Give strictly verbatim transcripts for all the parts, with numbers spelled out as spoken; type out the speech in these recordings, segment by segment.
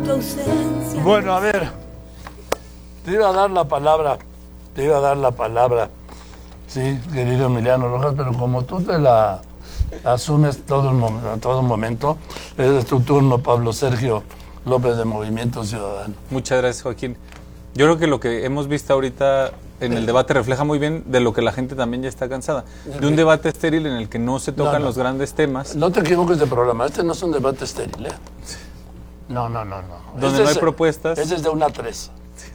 tu ausencia. Bueno, a ver, te iba a dar la palabra, te iba a dar la palabra, sí, querido Emiliano Rojas, pero como tú te la asumes todo el momento, a todo momento, es tu turno, Pablo Sergio López de Movimiento Ciudadano. Muchas gracias, Joaquín. Yo creo que lo que hemos visto ahorita en el debate refleja muy bien de lo que la gente también ya está cansada. De un debate estéril en el que no se tocan no, no. los grandes temas. No te equivoques de programa, este no es un debate estéril, ¿eh? No, no, no, no. Donde este no hay es, propuestas. Ese es de una tres.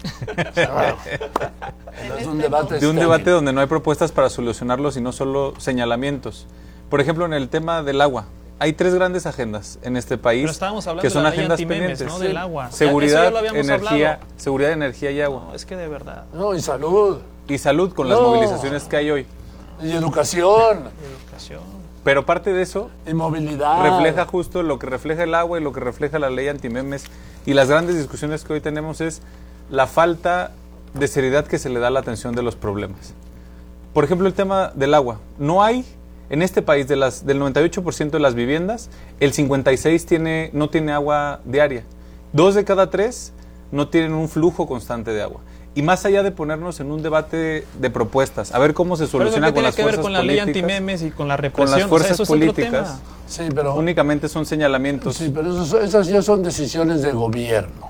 No es un debate de un debate donde no hay propuestas para solucionarlo, sino solo señalamientos. Por ejemplo, en el tema del agua. Hay tres grandes agendas en este país. Pero estábamos hablando que son de la agendas ley pendientes, ¿no? Del agua. Seguridad, ya, ya energía, hablado. seguridad, energía y agua. No, es que de verdad. No, y salud. Y salud con no. las movilizaciones que hay hoy. Y educación. Y educación. Pero parte de eso y movilidad refleja justo lo que refleja el agua y lo que refleja la ley antimemes. Y las grandes discusiones que hoy tenemos es la falta de seriedad que se le da a la atención de los problemas. Por ejemplo, el tema del agua. No hay, en este país, de las, del noventa y ocho por ciento de las viviendas, el cincuenta y seis por ciento tiene, no tiene agua diaria. Dos de cada tres no tienen un flujo constante de agua. Y más allá de ponernos en un debate de propuestas, a ver cómo se soluciona con las fuerzas políticas. Tiene que ver con la ley antimemes y con la represión. Con las fuerzas o sea, eso políticas. Sí, pero únicamente son señalamientos. Sí, pero eso, esas ya son decisiones de gobierno.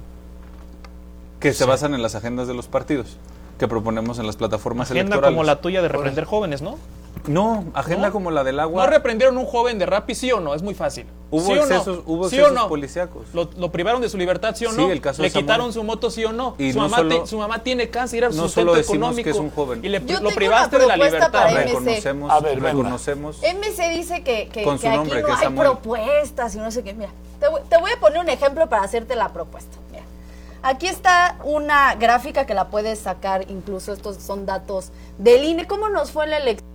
Que se sí. basan en las agendas de los partidos, que proponemos en las plataformas Agenda electorales. Como la tuya de reprender jóvenes, ¿no? No, agenda ¿No? como la del agua. ¿No reprendieron un joven de Rappi, sí o no? Es muy fácil. Hubo ¿Sí excesos, o no? hubo ¿Sí excesos o no? policíacos. ¿Lo, ¿Lo privaron de su libertad, sí o no? Sí, el caso ¿Le de Samuel. quitaron su moto, sí o no? Y su, no mamá solo, te, su mamá tiene cáncer, era su no sustento solo decimos económico. que es un joven. Y le, Yo lo tengo privaste una de la libertad. para M C. Reconocemos, A ver, reconocemos. M C dice que, que, Con que su nombre, aquí no que es hay Samuel. propuestas y no sé qué. Mira, te voy, te voy a poner un ejemplo para hacerte la propuesta. Mira, aquí está una gráfica que la puedes sacar, incluso estos son datos del I N E. ¿Cómo nos fue en la elección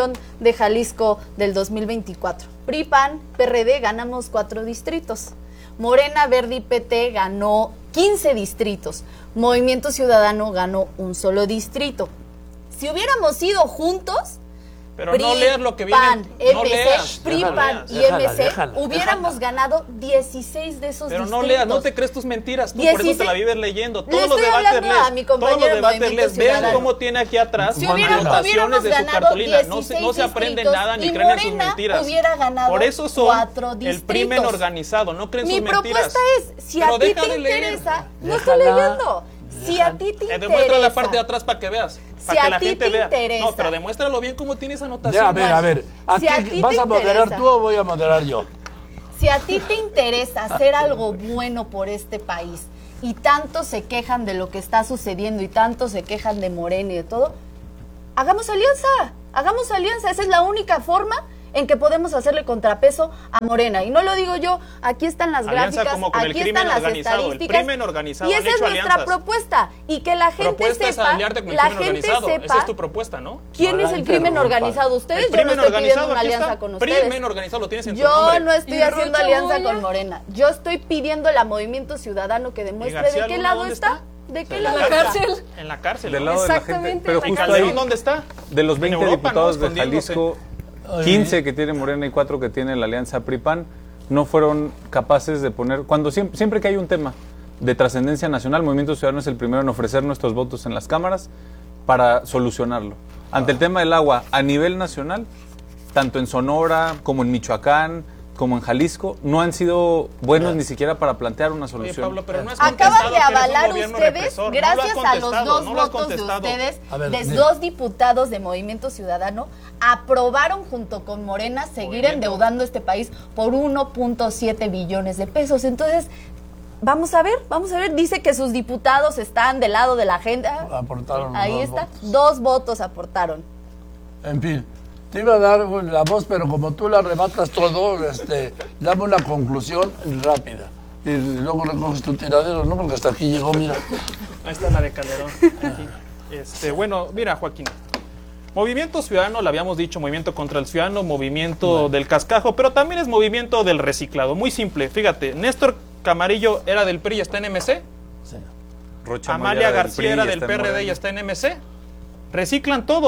de Jalisco del dos mil veinticuatro? P R I, P A N, P R D ganamos cuatro distritos. Morena, Verde y P T ganó quince distritos. Movimiento Ciudadano ganó un solo distrito. Si hubiéramos ido juntos, Pero P R I, no leas lo que viene. P A N, no M C, leas. P R I, P A N y déjala, M C, déjala, hubiéramos déjala. ganado dieciséis de esos Pero distritos. no leas, no te crees tus mentiras. Tú por dieciséis eso te la vives leyendo. Le Todos los estoy debates hablando a mi lees. Todos los compañero de debates Movimiento lees. Ven Ciudadano. cómo tiene aquí atrás Si hubiera- anotaciones hubiéramos de su ganado cartulina. No, se, no dieciséis se aprenden distritos nada ni y creen en sus Morena mentiras. hubiera ganado Por eso son cuatro el distritos. crimen organizado. No creen Mi sus mentiras. propuesta es, si Pero a ti deja te de leer. interesa, no Déjala. estoy leyendo. Si a ti te Eh, interesa. demuestra la parte de atrás para que veas. Si Para que a la ti gente te vea. interesa. No, pero demuéstralo bien cómo tienes anotación. Ya, a ver, a ver. Si Aquí, a ti ¿vas te a moderar interesa. tú o voy a moderar yo? Si a ti te interesa hacer algo bueno por este país y tanto se quejan de lo que está sucediendo y tanto se quejan de Morena y de todo, hagamos alianza, hagamos alianza. Esa es la única forma en que podemos hacerle contrapeso a Morena. Y no lo digo yo, aquí están las Alianza gráficas, como con el aquí crimen están las organizado, el estadísticas. crimen organizado, y han esa es hecho nuestra alianzas. propuesta. Y que la gente Propuesta es sepa, aliarte con el la crimen gente organizado. sepa Esa es tu propuesta, ¿no? quién No es la el crimen interrumpa. organizado. Ustedes, El yo no crimen estoy pidiendo organizado, una aquí alianza está. con ustedes. Crimen organizado lo tienes en su Yo nombre. no estoy ¿Y haciendo Rocha alianza Moya? con Morena. Yo estoy pidiendo al Movimiento Ciudadano que demuestre de García qué Luna lado dónde está. está? ¿De qué En lado la está? cárcel. En la cárcel. Del ¿no? lado de la gente. Exactamente. Pero ¿En justo Calderón ahí, dónde está? de los veinte En Europa, diputados ¿no? de Jalisco, Ay. quince que tiene Morena y cuatro que tiene la alianza P R I P A N, no fueron capaces de poner, cuando siempre, siempre que hay un tema de trascendencia nacional, Movimiento Ciudadano es el primero en ofrecer nuestros votos en las cámaras para solucionarlo. Ante el tema del agua a nivel nacional, tanto en Sonora como en Michoacán, como en Jalisco, no han sido buenos ni siquiera para plantear una Oye, solución. Pablo, pero no has Acaban contestado de que eres un avalar gobierno ustedes, represor. No lo has gracias a los contestado, dos no lo has votos de contestado. ustedes, A ver, de de- dos diputados de Movimiento Ciudadano, aprobaron junto con Morena seguir Movimiento. endeudando este país por uno punto siete billones de pesos. Entonces, vamos a ver, vamos a ver. Dice que sus diputados están del lado de la agenda. Aportaron Ahí dos está, votos. dos votos aportaron. En fin, te iba a dar la voz, pero como tú la arrebatas todo, este, dame una conclusión rápida. Y luego recoges tu tiradero, ¿no? Porque hasta aquí llegó, mira. Ahí está la de Calderón. Aquí. Este, bueno, mira, Joaquín. Movimiento Ciudadano, le habíamos dicho, movimiento contra el ciudadano, movimiento del cascajo, pero también es movimiento del reciclado. Muy simple, fíjate, Néstor Camarillo era del P R I y está en M C. Sí. Rocha Moya Amalia era del García era del está en P R D y Morena. está en M C. Reciclan todo.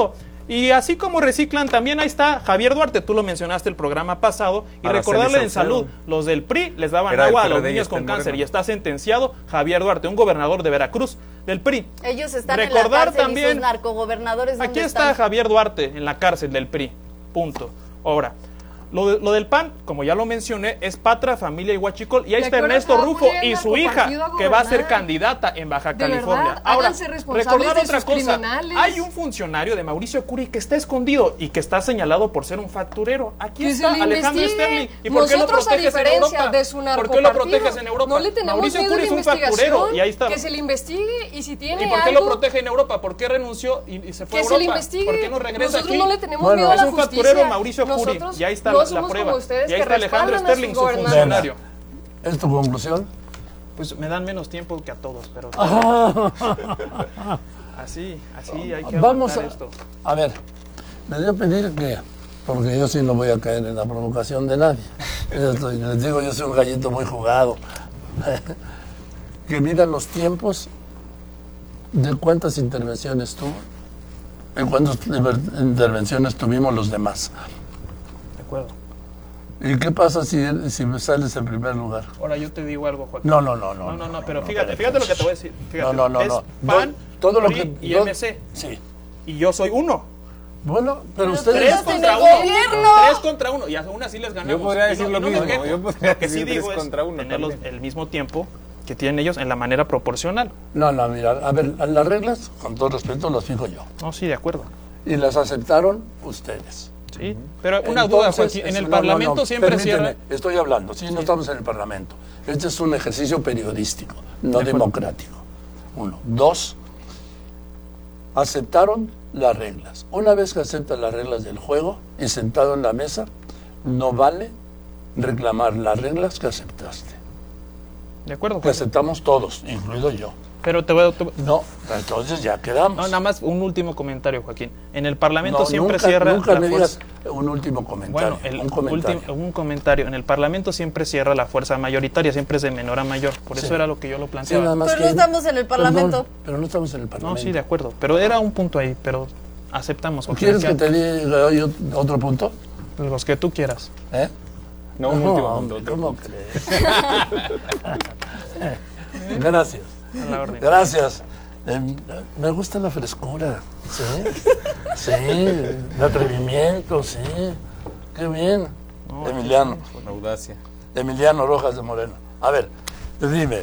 Y así como reciclan, también ahí está Javier Duarte, tú lo mencionaste el programa pasado, y Araceli recordarle en Saucedo. salud, los del P R I les daban Era del agua a P R D los y niños está con en cáncer, Morena. y está sentenciado Javier Duarte, un gobernador de Veracruz, del P R I. Ellos están Recordar en la cárcel también, y sus narcogobernadores, ¿dónde aquí está están? Javier Duarte en la cárcel del P R I, punto. Ahora, lo, de- lo del P A N, como ya lo mencioné, es Patra, Familia y Huachicol, y ahí ¿De está qué hora Ernesto se va a Rufo poner el y su hija, narcopartido a que va a ser gobernar? candidata en Baja De California. verdad, Ahora, háganse responsables recordar de otra sus cosa, criminales. hay un funcionario de Mauricio Curi que está escondido y que está señalado por ser un facturero. Aquí Que está se le Alejandro investigue. Sterling. ¿Y por qué lo Nosotros, a proteges en diferencia Europa? de su ¿Por qué lo narcopartido, proteges en Europa? no le tenemos Mauricio miedo a Curi la es un facturero investigación, y ahí está. que se le investigue y si tiene ¿Y por qué algo, lo protege en Europa? ¿Por qué renunció y, y se fue que a se le Europa? investigue. ¿Por qué no regresa Nosotros aquí? no le tenemos Bueno, miedo a Es la un justicia. facturero Mauricio Curi. Nosotros Y ahí está no la, la somos prueba. como ustedes Y ahí que está Alejandro respaldan a sus Sterling, su gobernantes. funcionario. ¿Es tu conclusión? Pues me dan menos tiempo que a todos, pero así, así hay que Vamos aguantar a, esto. a ver, me voy a pedir que, porque yo sí no voy a caer en la provocación de nadie. Yo estoy- les digo, yo soy un gallito muy jugado. Que midan los tiempos de cuántas intervenciones tuvo y cuántas intervenciones tuvimos los demás. De acuerdo. ¿Y qué pasa si, si sales en primer lugar? Ahora yo te digo algo, Joaquín. No, no, no, no. No, no, no, pero fíjate, fíjate lo que te voy a decir. No, Fíjate, no, no, es no. P A N, Todo lo P R I que y yo- M C. Sí. Y yo soy uno. Bueno, pero Pero ustedes Tres estás en contra el uno. gobierno. Tres contra uno. Y aún así les ganamos. Yo podría Y decir no- lo y no me mismo, quejo. yo podría Lo que sí decir tres digo es contra uno tenerlos también. el mismo tiempo que tienen ellos en la manera proporcional. No, no, mira, a ver, las reglas, con todo respeto, las fijo yo. No, sí, de acuerdo. Y las aceptaron ustedes. Sí. Pero una duda, Entonces, Joaquín. En es- el no, Parlamento no, no, siempre permíteme, cierra. Estoy hablando, sí, no estamos en el Parlamento. Este es un ejercicio periodístico, no De acuerdo. democrático. Uno. Dos, aceptaron las reglas. Una vez que aceptan las reglas del juego y sentado en la mesa, no vale reclamar las reglas que aceptaste. De acuerdo, Que Joaquín. aceptamos todos, incluido yo. Pero te voy a... te- No, entonces ya quedamos. No, nada más un último comentario, Joaquín. En el Parlamento No, siempre nunca, cierra nunca la me fuerza... digas un último comentario. Bueno, el un comentario. último- un comentario. En el Parlamento siempre cierra la fuerza mayoritaria, siempre es de menor a mayor. Por eso Sí. era lo que yo lo Sí, planteaba. nada más Pero que- no estamos en el Parlamento. Perdón, pero no estamos en el No, Parlamento. sí, de acuerdo. Pero era un punto ahí, pero aceptamos. Joaquín. ¿Quieres que Ya- te diga yo otro punto? Los que tú quieras. ¿Eh? No, un último punto. hombre, ¿cómo crees? Gracias. A la orden. Gracias. Eh, me gusta la frescura. Sí. Sí. El atrevimiento, sí. Qué bien. No, Emiliano. La audacia. Emiliano Rojas de Moreno. A ver, dime.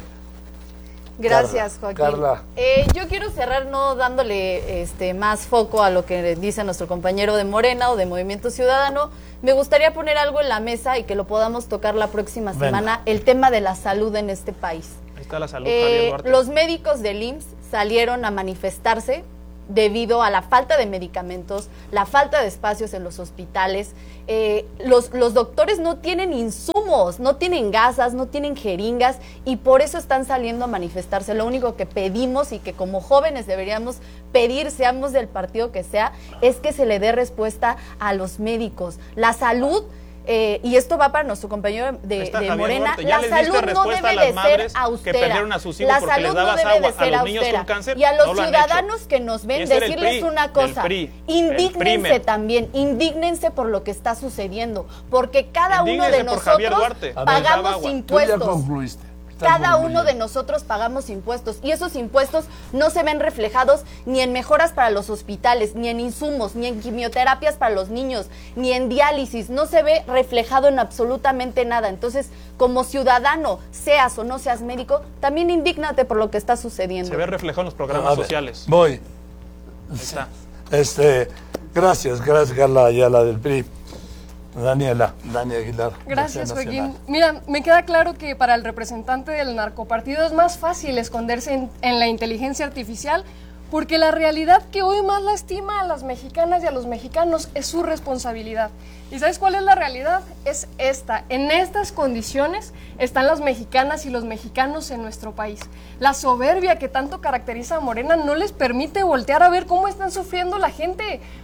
Gracias, Carla, Joaquín. Carla. Eh, yo quiero cerrar no dándole este, más foco a lo que dice nuestro compañero de Morena o de Movimiento Ciudadano. Me gustaría poner algo en la mesa y que lo podamos tocar la próxima Venga. semana, el tema de la salud en este país. Ahí está la salud, Eh, Javier Duarte. los médicos del I M S S salieron a manifestarse debido a la falta de medicamentos, la falta de espacios en los hospitales. Eh, los, los doctores no tienen insumos, no tienen gasas, no tienen jeringas y por eso están saliendo a manifestarse. Lo único que pedimos y que como jóvenes deberíamos pedir, seamos del partido que sea, es que se le dé respuesta a los médicos. La salud... Eh, y esto va para nuestro compañero de, Está de Javier Morena, Duarte. Ya la les diste salud no respuesta a debe las de ser madres que austera. perdieron a sus hijos La porque les salud no dabas debe agua de a ser los niños austera. con cáncer, Y a los no lo han ciudadanos que nos ven, Ese era el decirles P R I, una del cosa, P R I, el indígnense primer. también, indígnense por lo que está sucediendo, porque cada uno Indígnense de por Javier nosotros Duarte. A ver, pagamos daba agua. Tú ya impuestos. concluiste. Estás Cada uno concluyendo. de nosotros pagamos impuestos y esos impuestos no se ven reflejados ni en mejoras para los hospitales, ni en insumos, ni en quimioterapias para los niños, ni en diálisis. No se ve reflejado en absolutamente nada. Entonces, como ciudadano, seas o no seas médico, también indígnate por lo que está sucediendo. Se ve reflejado en los A programas ver, sociales. Voy. Ahí está. Este, gracias, gracias Carla Ayala del P R I. Daniela, Dani Aguilar. Gracias, de Acción Joaquín. Mira, me queda claro que para el representante del narcopartido es más fácil esconderse en, en la inteligencia artificial porque la realidad que hoy más lastima a las mexicanas y a los mexicanos es su responsabilidad. ¿Y sabes cuál es la realidad? Es esta. En estas condiciones están las mexicanas y los mexicanos en nuestro país. La soberbia que tanto caracteriza a Morena no les permite voltear a ver cómo están sufriendo la gente.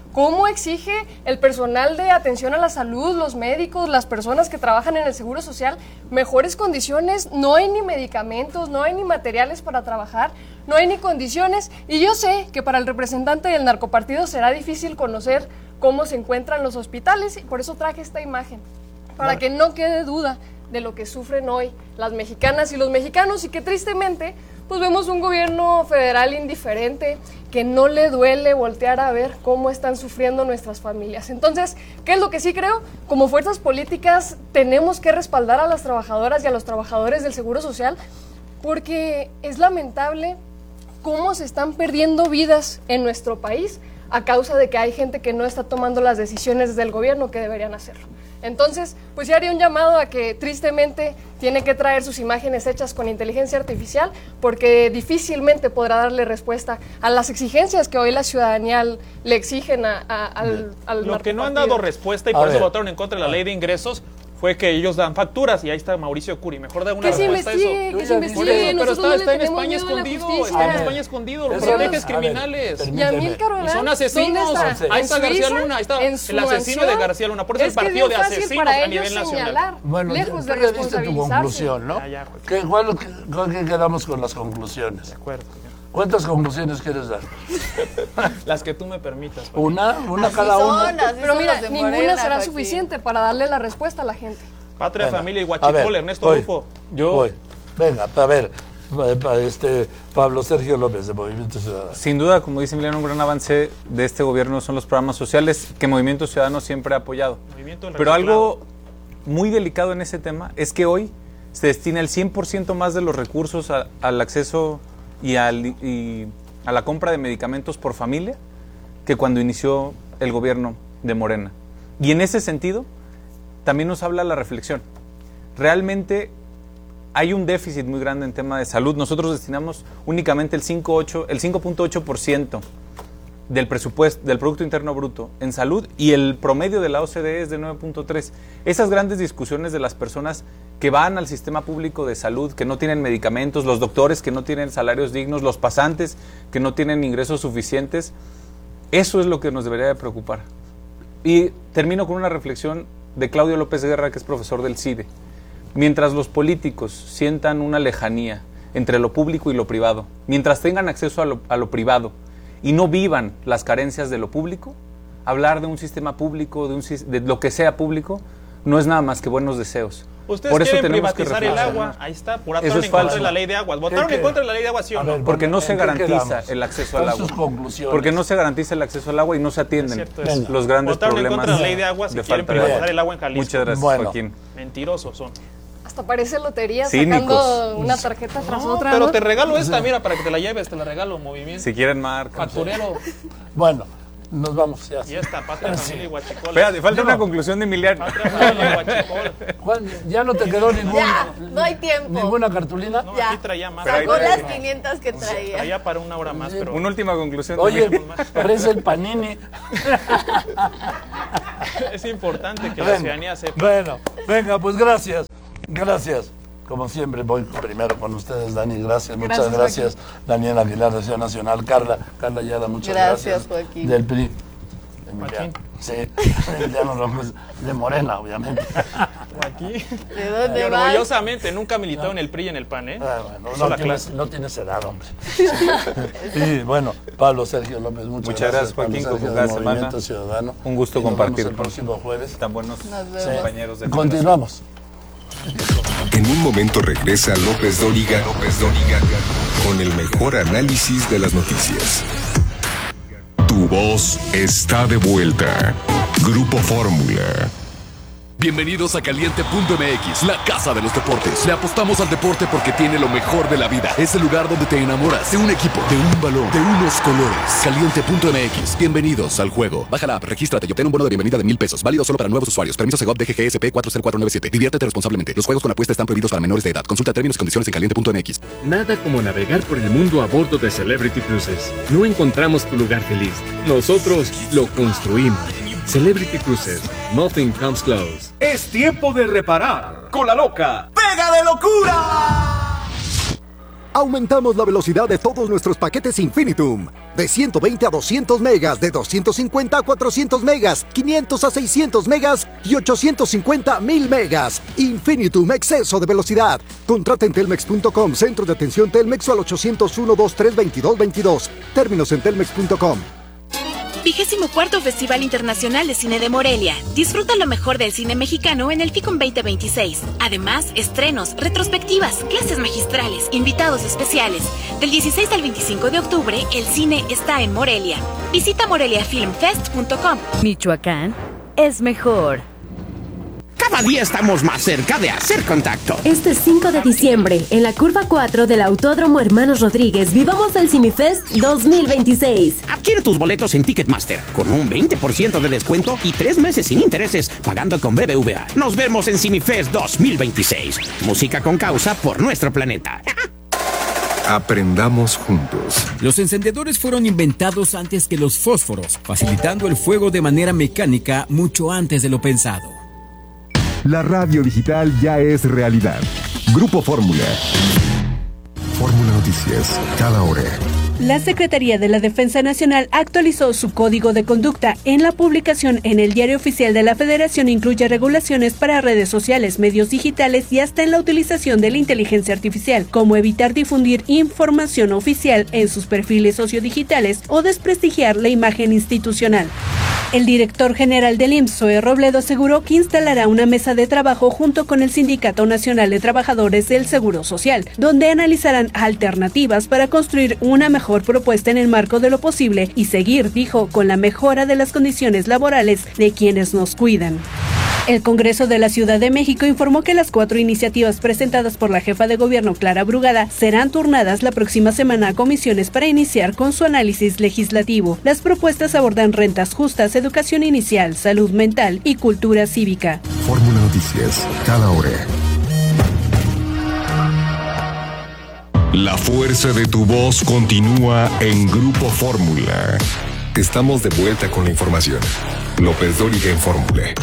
¿Cómo exige el personal de atención a la salud, los médicos, las personas que trabajan en el Seguro Social, mejores condiciones? No hay ni medicamentos, no hay ni materiales para trabajar, no hay ni condiciones. Y yo sé que para el representante del narcopartido será difícil conocer cómo se encuentran los hospitales y por eso traje esta imagen, para que no quede duda de lo que sufren hoy las mexicanas y los mexicanos y que tristemente pues vemos un gobierno federal indiferente, que no le duele voltear a ver cómo están sufriendo nuestras familias. Entonces, ¿qué es lo que sí creo? Como fuerzas políticas tenemos que respaldar a las trabajadoras y a los trabajadores del Seguro Social, porque es lamentable cómo se están perdiendo vidas en nuestro país a causa de que hay gente que no está tomando las decisiones del gobierno que deberían hacerlo. Entonces, pues yo haría un llamado a que tristemente tiene que traer sus imágenes hechas con inteligencia artificial, porque difícilmente podrá darle respuesta a las exigencias que hoy la ciudadanía le exigen a, a, al, al Lo que no han narcopartido. dado respuesta y A por eso ver. votaron en contra de la ley de ingresos fue que ellos dan facturas y ahí está Mauricio Curi. Mejor da una Que se respuesta a eso. investigue, que se Por investigue. Pero Nosotros está, no está le en tenemos España miedo a la escondido, justicia. está en A ver. España escondido, los Eso proteges es- a ver, criminales. permíteme. ¿Y Amílcar Y Orbán? son asesinos. ¿Dónde está? Ahí está ¿En García Suiza? Luna, ahí está ¿En el su asesino de mansión? García Luna. Por eso Es el que partido es de bien fácil asesinos para a ellos nivel nacional. señalar, Bueno, lejos tú de ya diste tu responsabilizarse. conclusión, ¿no? Ya, ya, Joaquín. ¿Qué, cuál- ¿Con qué quedamos con las conclusiones? De acuerdo. ¿Cuántas conclusiones quieres dar? Las que tú me permitas. Joaquín. ¿Una? ¿Una Así cada son, una? así Pero son mira, los de ninguna Morena, será Joaquín. suficiente para darle la respuesta a la gente. Patria, Bueno, familia y a ver, Huachicol, Ernesto voy. Rufo. Yo, Voy. Venga, a ver, pa- pa- este, Pablo Sergio López, de Movimiento Ciudadano. sin duda, como dice Emiliano, un gran avance de este gobierno son los programas sociales que Movimiento Ciudadano siempre ha apoyado. Movimiento del Pero reciclado. algo muy delicado en ese tema es que hoy se destina el cien por ciento más de los recursos a- al acceso y, al- y a la compra de medicamentos por familia que cuando inició el gobierno de Morena. Y en ese sentido, también nos habla la reflexión. Realmente hay un déficit muy grande en tema de salud. Nosotros destinamos únicamente el cinco punto ocho, el cinco punto ocho por ciento del presupuesto, del Producto Interno Bruto en salud, y el promedio de la O C D E es de nueve punto tres. Esas grandes discusiones de las personas que van al sistema público de salud, que no tienen medicamentos, los doctores que no tienen salarios dignos, los pasantes que no tienen ingresos suficientes, eso es lo que nos debería de preocupar. Y termino con una reflexión de Claudio López Guerra, que es profesor del C I D E. Mientras los políticos sientan una lejanía entre lo público y lo privado, mientras tengan acceso a lo, a lo privado y no vivan las carencias de lo público, hablar de un sistema público, de, un, sis- de lo que sea público, no es nada más que buenos deseos. Ustedes Por eso quieren tenemos que privatizar el reflexionar. agua. Ahí está, por Eso votaron es en contra falso. de la ley de aguas. ¿Votaron ¿Qué- en contra de la ley de agua, sí o A no? ver, Porque no ¿en se qué garantiza quedamos? el acceso al ¿Cuáles agua. sus conclusiones? Porque no se garantiza el acceso al agua y no se Es atienden cierto eso. Venga. los grandes Votaron en problemas contra de la ley de aguas y de quieren falta de privatizar agua. el agua en Jalisco. Muchas gracias, Bueno. Joaquín. Mentirosos son. Hasta parece lotería Cínicos. sacando una tarjeta tras No, otra. pero ¿no? te regalo esta, mira, para que te la lleves, te la regalo, movimiento. Si quieren marca. Facturero. Bueno, nos vamos ya. Y esta, Patria, familia y Huachicol. Espérate, falta Yo una no. conclusión de Emiliano. Patria, familia y Huachicol. Juan, ¿ya no te quedó ningún, Ya, no hay tiempo. ninguna cartulina? No, Ya. aquí traía más. Pero ahí Sacó traía- las quinientas que traía. Traía para una hora más, pero Una última conclusión. de Oye, Emiliano. parece el Panini. es importante que la Bueno, ciudadanía sepa. bueno, venga, pues gracias. Gracias. Como siempre, voy primero con ustedes, Dani. Gracias, muchas Gracias, gracias. Daniel Aguilar, de Acción Nacional. Carla, Carla Ayala, muchas Gracias, gracias. Joaquín. Del P R I. Emiliano. Sí, Emiliano Rojos, de Morena, obviamente. Aquí. ¿De dónde Y vas? orgullosamente, nunca ha militado en el P R I y en el P A N, ¿eh? Ah, bueno, Sola no, tienes, clase. no tienes edad, hombre. Y bueno, Pablo Sergio López, muchas, Muchas gracias, Pablo Joaquín, Sergio, como de cada semana. Movimiento Ciudadano. Un gusto Y nos compartir vemos el con- próximo jueves. Tan buenos Nos vemos. compañeros de Continuamos. En un momento regresa López Dóriga, López Dóriga con el mejor análisis de las noticias. Tu voz está de vuelta. Grupo Fórmula. Bienvenidos a Caliente punto M X, la casa de los deportes. Le apostamos al deporte porque tiene lo mejor de la vida. Es el lugar donde te enamoras de un equipo, de un balón, de unos colores. Caliente punto M X. Bienvenidos al juego. Baja la app, regístrate y obtén un bono de bienvenida de mil pesos. Válido solo para nuevos usuarios. Permiso Segov D G G S P cuatro cero cuatro nueve siete. Diviértete responsablemente. Los juegos con apuesta están prohibidos para menores de edad. Consulta términos y condiciones en caliente punto M X. Nada como navegar por el mundo a bordo de Celebrity Cruises. No encontramos tu lugar feliz. Nosotros lo construimos. Celebrity Cruises. Nothing comes close. Es tiempo de reparar con la loca. ¡Pega de locura! Aumentamos la velocidad de todos nuestros paquetes Infinitum. De ciento veinte a doscientos megas, de doscientos cincuenta a cuatrocientos megas, quinientos a seiscientos megas y ochocientos cincuenta a mil megas. Infinitum, exceso de velocidad. Contrata en telmex punto com, centro de atención Telmex o al ochocientos uno, veintitrés, veintidós, veintidós. Términos en telmex punto com. Vigésimo cuarto Festival Internacional de Cine de Morelia. Disfruta lo mejor del cine mexicano en el FICOM veinte veintiséis. Además, estrenos, retrospectivas, clases magistrales, invitados especiales. Del dieciséis al veinticinco de octubre, el cine está en Morelia. Visita morelia film fest punto com. Michoacán es mejor. Cada día estamos más cerca de hacer contacto. Este cinco de diciembre, en la curva cuatro del Autódromo Hermanos Rodríguez, vivamos el CineFest dos mil veintiséis. Adquiere tus boletos en Ticketmaster con un veinte por ciento de descuento y tres meses sin intereses pagando con B B V A. Nos vemos en CineFest dos mil veintiséis. Música con causa por nuestro planeta. Aprendamos juntos. Los encendedores fueron inventados antes que los fósforos, facilitando el fuego de manera mecánica mucho antes de lo pensado. La radio digital ya es realidad. Grupo Fórmula. Fórmula Noticias, cada hora. La Secretaría de la Defensa Nacional actualizó su código de conducta. En la publicación en el Diario Oficial de la Federación incluye regulaciones para redes sociales, medios digitales y hasta en la utilización de la inteligencia artificial, como evitar difundir información oficial en sus perfiles sociodigitales o desprestigiar la imagen institucional. El director general del I M S S, Zoe Robledo, aseguró que instalará una mesa de trabajo junto con el Sindicato Nacional de Trabajadores del Seguro Social, donde analizarán alternativas para construir una mejor propuesta en el marco de lo posible y seguir, dijo, con la mejora de las condiciones laborales de quienes nos cuidan. El Congreso de la Ciudad de México informó que las cuatro iniciativas presentadas por la jefa de gobierno Clara Brugada serán turnadas la próxima semana a comisiones para iniciar con su análisis legislativo. Las propuestas abordan rentas justas, educación inicial, salud mental y cultura cívica. Fórmula Noticias, cada hora. La fuerza de tu voz continúa en Grupo Fórmula. Estamos de vuelta con la información. López Dóriga en Fórmula.